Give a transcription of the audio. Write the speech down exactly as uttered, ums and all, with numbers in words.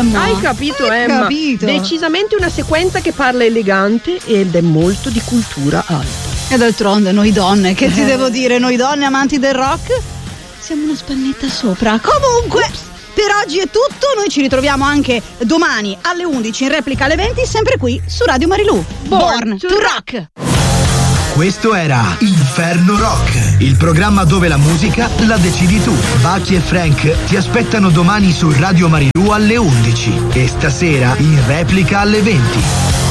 Emma. Hai capito, Hai Emma? capito. Decisamente una sequenza che parla elegante ed è molto di cultura alta. E d'altronde noi donne, che ti devo dire, noi donne amanti del rock, siamo una spannetta sopra. Comunque, Ups. per oggi è tutto, noi ci ritroviamo anche domani alle undici, in replica alle venti, sempre qui su Radio Marilù. Born, Born to, to rock. rock! Questo era Inferno Rock, il programma dove la musica la decidi tu. Bucky e Frank ti aspettano domani su Radio Marilù alle undici e stasera in replica alle venti.